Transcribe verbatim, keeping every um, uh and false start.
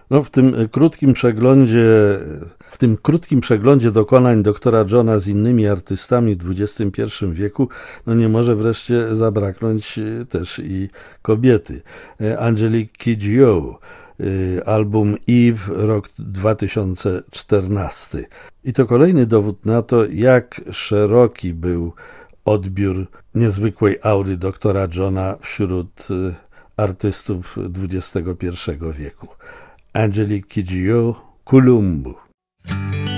No, w tym krótkim przeglądzie, w tym krótkim przeglądzie dokonań doktora Johna z innymi artystami w dwudziestym pierwszym wieku, no nie może wreszcie zabraknąć też i kobiety. Angelique Kidjo, album Eve, rok dwa tysiące czternasty. I to kolejny dowód na to, jak szeroki był odbiór niezwykłej aury doktora Johna wśród artystów dwudziestego pierwszego wieku. Angelique Kidjo, Kulumbu.